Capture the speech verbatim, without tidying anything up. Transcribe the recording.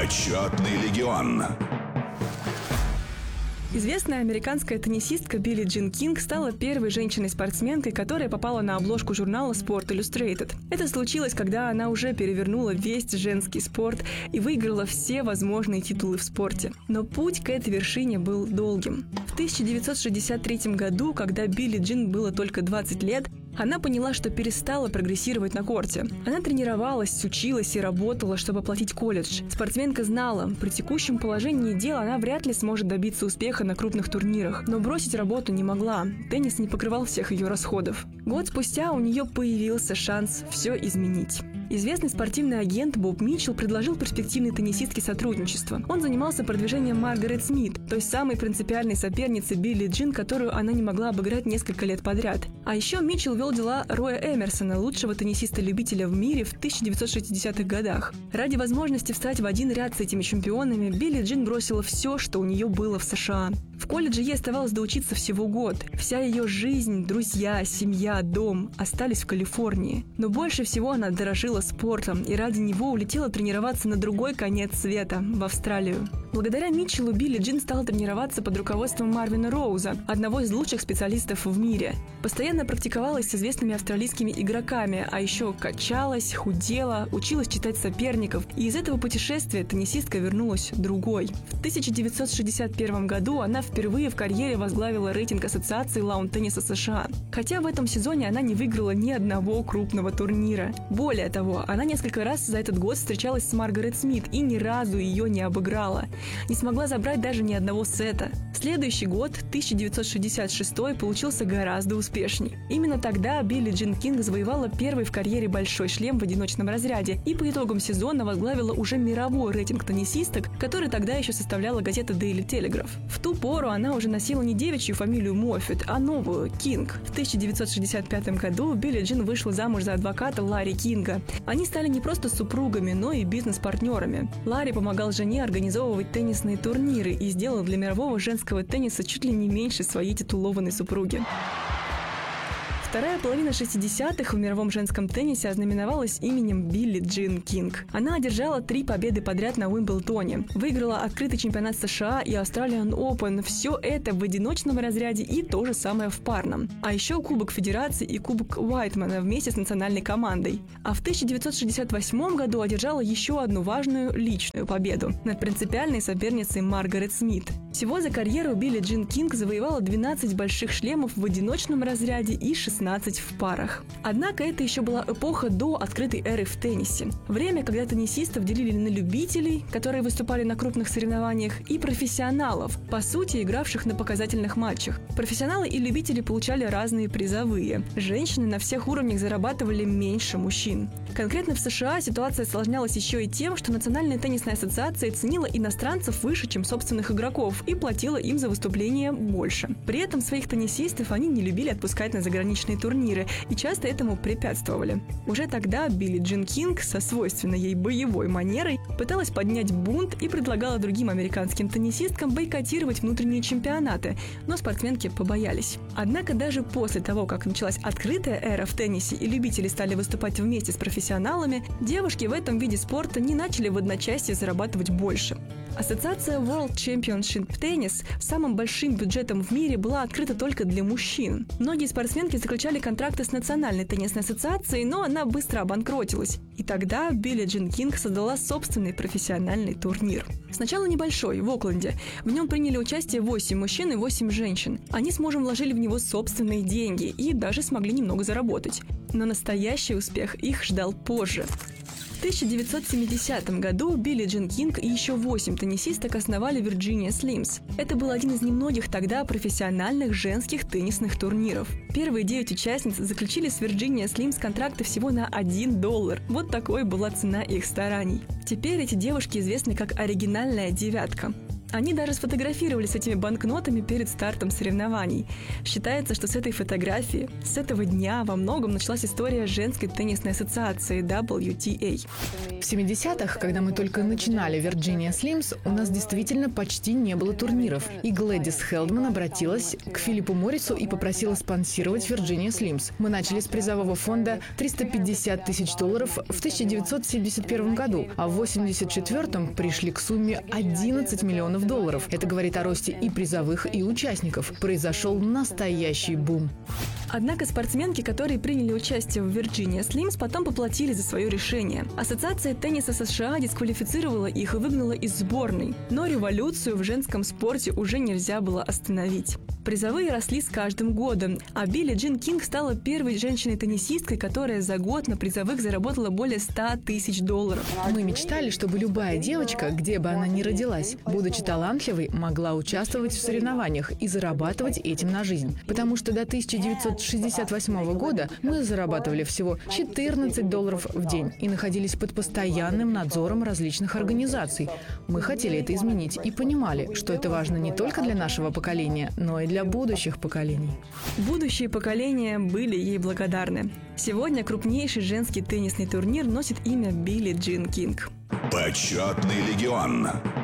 Почетный легион. Известная американская теннисистка Билли Джин Кинг стала первой женщиной-спортсменкой, которая попала на обложку журнала Sport Illustrated. Это случилось, когда она уже перевернула весь женский спорт и выиграла все возможные титулы в спорте. Но путь к этой вершине был долгим. В тысяча девятьсот шестьдесят третьем году, когда Билли Джин было только двадцать лет, она поняла, что перестала прогрессировать на корте. Она тренировалась, училась и работала, чтобы оплатить колледж. Спортсменка знала, при текущем положении дел она вряд ли сможет добиться успеха на крупных турнирах. Но бросить работу не могла. Теннис не покрывал всех ее расходов. Год спустя у нее появился шанс все изменить. Известный спортивный агент Боб Митчелл предложил перспективной теннисистке сотрудничество. Он занимался продвижением Маргарет Смит, той самой принципиальной соперницы Билли Джин, которую она не могла обыграть несколько лет подряд. А еще Митчелл вел дела Роя Эмерсона, лучшего теннисиста-любителя в мире в тысяча девятьсот шестидесятых годах. Ради возможности встать в один ряд с этими чемпионами, Билли Джин бросила все, что у нее было в США. В колледже ей оставалось доучиться всего год. Вся ее жизнь, друзья, семья, дом остались в Калифорнии. Но больше всего она дорожила спортом и ради него улетела тренироваться на другой конец света, в Австралию. Благодаря Митчеллу Билли Джин стала тренироваться под руководством Марвина Роуза, одного из лучших специалистов в мире. Постоянно практиковалась с известными австралийскими игроками, а еще качалась, худела, училась читать соперников. И из этого путешествия теннисистка вернулась другой. В тысяча девятьсот шестьдесят первом году она впервые в карьере возглавила рейтинг Ассоциации лаун-тенниса США. Хотя в этом сезоне она не выиграла ни одного крупного турнира. Более того, она несколько раз за этот год встречалась с Маргарет Смит и ни разу ее не обыграла. Не смогла забрать даже ни одного сета. Следующий год, тысяча девятьсот шестьдесят шестой, получился гораздо успешней. Именно тогда Билли Джин Кинг завоевала первый в карьере большой шлем в одиночном разряде и по итогам сезона возглавила уже мировой рейтинг теннисисток, который тогда еще составляла газета Daily Telegraph. В ту пору она уже носила не девичью фамилию Моффетт, а новую – Кинг. В тысяча девятьсот шестьдесят пятом году Билли Джин вышла замуж за адвоката Ларри Кинга. Они стали не просто супругами, но и бизнес-партнерами. Ларри помогал жене организовывать теннисные турниры и сделал для мирового женского тенниса чуть ли не меньше своей титулованной супруги. Вторая половина шестидесятых в мировом женском теннисе ознаменовалась именем Билли Джин Кинг. Она одержала три победы подряд на Уимблдоне, выиграла открытый чемпионат США и Australian Open. Все это в одиночном разряде и то же самое в парном. А еще Кубок Федерации и Кубок Уайтмана вместе с национальной командой. А в тысяча девятьсот шестьдесят восьмом году одержала еще одну важную личную победу над принципиальной соперницей Маргарет Смит. Всего за карьеру Билли Джин Кинг завоевала двенадцать больших шлемов в одиночном разряде и шестнадцать в парах. Однако это еще была эпоха до открытой эры в теннисе. Время, когда теннисистов делили на любителей, которые выступали на крупных соревнованиях, и профессионалов, по сути, игравших на показательных матчах. Профессионалы и любители получали разные призовые. Женщины на всех уровнях зарабатывали меньше мужчин. Конкретно в США ситуация осложнялась еще и тем, что Национальная теннисная ассоциация ценила иностранцев выше, чем собственных игроков, и платила им за выступления больше. При этом своих теннисистов они не любили отпускать на заграничные турниры и часто этому препятствовали. Уже тогда Билли Джин Кинг со свойственной ей боевой манерой пыталась поднять бунт и предлагала другим американским теннисисткам бойкотировать внутренние чемпионаты, но спортсменки побоялись. Однако даже после того, как началась открытая эра в теннисе и любители стали выступать вместе с профессионалами, девушки в этом виде спорта не начали в одночасье зарабатывать больше. Ассоциация World Championship Tennis с самым большим бюджетом в мире была открыта только для мужчин. Многие спортсменки заключали контракты с Национальной теннисной ассоциацией, но она быстро обанкротилась. И тогда Билли Джин Кинг создала собственный профессиональный турнир. Сначала небольшой, в Окленде. В нем приняли участие восемь мужчин и восемь женщин. Они с мужем вложили в него собственные деньги и даже смогли немного заработать. Но настоящий успех их ждал позже. В тысяча девятьсот семидесятом году Билли Джин Кинг и еще восемь теннисисток основали Virginia Slims. Это был один из немногих тогда профессиональных женских теннисных турниров. Первые девять участниц заключили с Virginia Slims контракты всего на один доллар. Вот такой была цена их стараний. Теперь эти девушки известны как оригинальная девятка. Они даже сфотографировали с этими банкнотами перед стартом соревнований. Считается, что с этой фотографии, с этого дня во многом началась история женской теннисной ассоциации дабл ю ти эй. В семидесятых, когда мы только начинали Virginia Slims, у нас действительно почти не было турниров. И Глэдис Хелдман обратилась к Филиппу Моррису и попросила спонсировать Virginia Slims. Мы начали с призового фонда триста пятьдесят тысяч долларов в тысяча девятьсот семьдесят первом году, а в восемьдесят четвёртом пришли к сумме одиннадцать миллионов долларов. Это говорит о росте и призовых, и участников. Произошел настоящий бум. Однако спортсменки, которые приняли участие в Virginia Slims, потом поплатились за свое решение. Ассоциация тенниса США дисквалифицировала их и выгнала из сборной. Но революцию в женском спорте уже нельзя было остановить. Призовые росли с каждым годом, а Билли Джин Кинг стала первой женщиной-теннисисткой, которая за год на призовых заработала более ста тысяч долларов. Мы мечтали, чтобы любая девочка, где бы она ни родилась, будучи талантливой, могла участвовать в соревнованиях и зарабатывать этим на жизнь. Потому что до тысяча девятьсот шестьдесят восьмого года мы зарабатывали всего четырнадцать долларов в день и находились под постоянным надзором различных организаций. Мы хотели это изменить и понимали, что это важно не только для нашего поколения, но и для будущих поколений. Будущие поколения были ей благодарны. Сегодня крупнейший женский теннисный турнир носит имя Билли Джин Кинг. Почетный легион.